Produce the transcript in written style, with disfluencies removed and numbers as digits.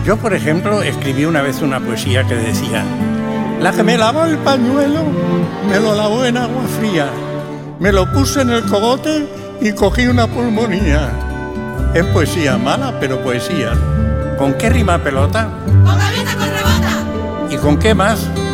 Yo, por ejemplo, escribí una vez una poesía que decía: la que me lavó el pañuelo, me lo lavó en agua fría, me lo puse en el cogote y cogí una pulmonía. Es poesía mala, pero poesía. ¿Con qué rima pelota? ¡Con gaviota con rebota! ¿Y con qué más?